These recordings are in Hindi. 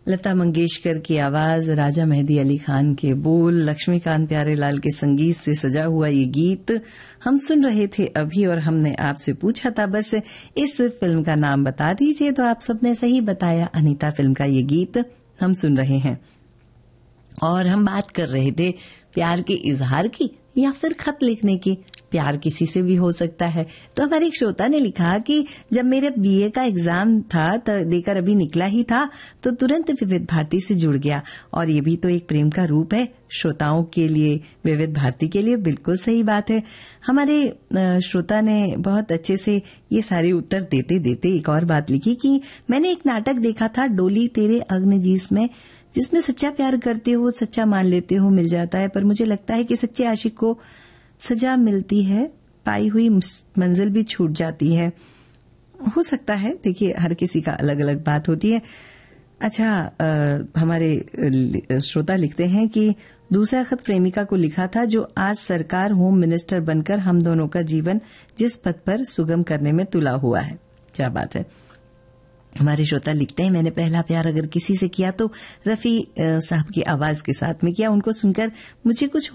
लता मंगेशकर की आवाज, राजा मेहदी अली खान के बोल, लक्ष्मीकांत प्यारेलाल के संगीत से सजा हुआ ये गीत हम सुन रहे थे अभी। और हमने आपसे पूछा था बस इस फिल्म का नाम बता दीजिए, तो आप सबने सही बताया, अनीता फिल्म का ये गीत हम सुन रहे हैं। और हम बात कर रहे थे प्यार के इजहार की या फिर खत लिखने की। प्यार किसी से भी हो सकता है। तो हमारे एक श्रोता ने लिखा कि जब मेरे बीए का एग्जाम था तो देकर अभी निकला ही था तो तुरंत विविध भारती से जुड़ गया। और ये भी तो एक प्रेम का रूप है श्रोताओं के लिए, विविध भारती के लिए। बिल्कुल सही बात है। हमारे श्रोता ने बहुत अच्छे से ये सारे उत्तर देते देते एक और बात लिखी कि मैंने एक नाटक देखा था, डोली तेरे अग्नजीस में, जिसमें सच्चा प्यार करते हो, सच्चा मान लेते हो, मिल जाता है। पर मुझे लगता है कि सच्चे आशिक को सजा मिलती है, पाई हुई मंजिल भी छूट जाती है। हो सकता है, देखिए हर किसी का अलग अलग बात होती है। अच्छा, हमारे श्रोता लिखते हैं कि दूसरा खत प्रेमिका को लिखा था जो आज सरकार होम मिनिस्टर बनकर हम दोनों का जीवन जिस पथ पर सुगम करने में तुला हुआ है। क्या बात है। हमारे श्रोता लिखते हैं, मैंने पहला प्यार अगर किसी से किया तो रफी साहब की आवाज के साथ में किया। उनको सुनकर मुझे कुछ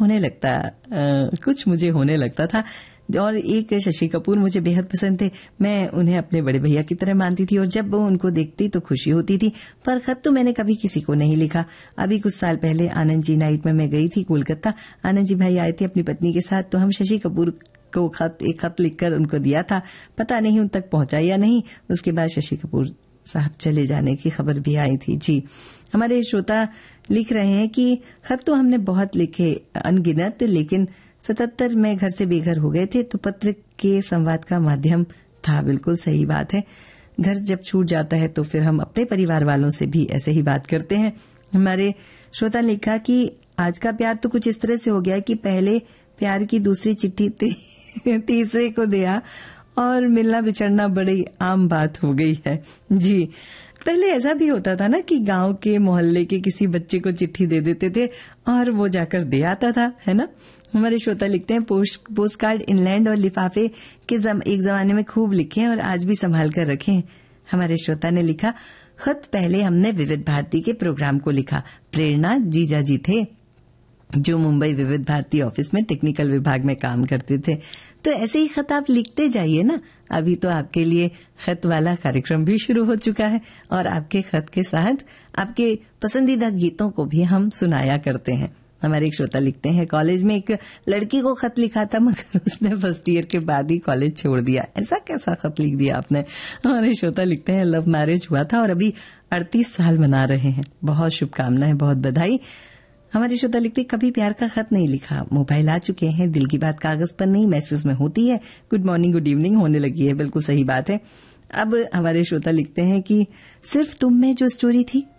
मुझे होने लगता था। और एक शशि कपूर मुझे बेहद पसंद थे। मैं उन्हें अपने बड़े भैया की तरह मानती थी और जब वो उनको देखती तो खुशी होती थी। पर खत तो मैंने कभी किसी को नहीं लिखा। अभी कुछ साल पहले आनंद जी नाइट में मैं गई थी कोलकाता। आनंद जी भाई आए थे अपनी पत्नी के साथ, तो हम शशि कपूर को एक खत लिखकर उनको दिया था। पता नहीं उन तक पहुंचा या नहीं। उसके बाद शशि कपूर साहब चले जाने की खबर भी आई थी। जी, हमारे श्रोता लिख रहे हैं कि खत तो हमने बहुत लिखे अनगिनत, लेकिन 77 में घर से बेघर हो गए थे तो पत्र के संवाद का माध्यम था। बिल्कुल सही बात है। घर जब छूट जाता है तो फिर हम अपने परिवार वालों से भी ऐसे ही बात करते हैं। हमारे श्रोता ने लिखा कि आज का प्यार तो कुछ इस तरह से हो गया कि पहले प्यार की दूसरी चिट्ठी तीसरे को दिया और मिलना बिछड़ना बड़ी आम बात हो गई है। जी, पहले ऐसा भी होता था ना कि गांव के मोहल्ले के किसी बच्चे को चिट्ठी दे देते थे और वो जाकर दे आता था, है ना। हमारे श्रोता लिखते हैं, पोस्ट कार्ड इंग्लैंड और लिफाफे के एक जमाने में खूब लिखे और आज भी संभाल कर रखे हैं। हमारे श्रोता ने लिखा, खत पहले हमने विविध भारती के प्रोग्राम को लिखा। प्रेरणा जीजा जी थे जो मुंबई विविध भारती ऑफिस में टेक्निकल विभाग में काम करते थे। तो ऐसे ही खत आप लिखते जाइए ना। अभी तो आपके लिए खत वाला कार्यक्रम भी शुरू हो चुका है और आपके खत के साथ आपके पसंदीदा गीतों को भी हम सुनाया करते हैं। हमारे एक श्रोता लिखते हैं, कॉलेज में एक लड़की को खत लिखा था मगर उसने फर्स्ट ईयर के बाद ही कॉलेज छोड़ दिया। ऐसा कैसा खत लिख दिया आपने। हमारे श्रोता लिखते हैं, लव मैरिज हुआ था और अभी 38 साल मना रहे हैं। बहुत शुभकामनाएं, बहुत बधाई। हमारे श्रोता लिखते, कभी प्यार का खत नहीं लिखा। मोबाइल आ चुके हैं, दिल की बात कागज पर नहीं मैसेज में होती है। गुड मॉर्निंग गुड इवनिंग होने लगी है। बिल्कुल सही बात है। अब हमारे श्रोता लिखते हैं कि सिर्फ तुम में जो स्टोरी थी